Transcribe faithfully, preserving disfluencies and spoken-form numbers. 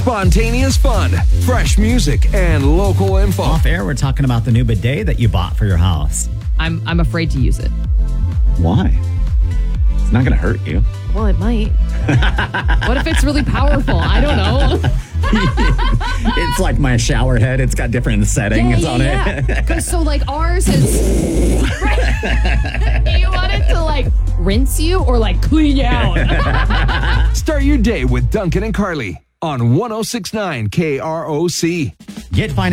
Spontaneous fun, fresh music, and local info. Off air, we're talking about the new bidet that you bought for your house. I'm I'm afraid to use it. Why? It's not going to hurt you. Well, it might. What if it's really powerful? I don't know. It's like my shower head. It's got different settings yeah, on yeah. it. Because so like ours is. Right? Do you want it to like rinse you or like clean you out? Start your day with Duncan and Carly on one oh six point nine K R O C. Get financial